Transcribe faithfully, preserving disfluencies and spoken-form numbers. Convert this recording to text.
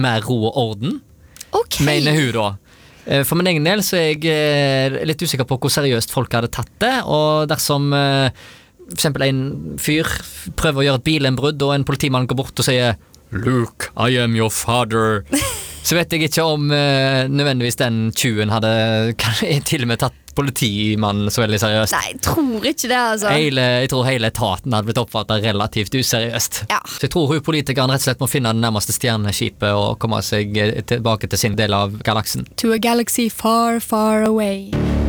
mer ro og orden, okay. mener hun da. For min egen del så er jeg litt usikker på hvor seriøst folk hadde tatt det, og dersom for eksempel en fyr prøver å gjøre et bilembrudd, og en politimann går bort og sier Luke, I am your father. Så vet jeg ikke om uh, nødvendigvis den tjuen hadde til og med tatt politimannen så veldig seriøst. Nei, jeg tror ikke det, altså. Hele, jeg tror hele etaten hadde blitt oppfattet relativt useriøst. Ja. Så jeg tror hun politikeren rett og slett må finne den nærmeste stjerneskipet og komme seg tilbake til sin del av galaksen. To a galaxy far, far away.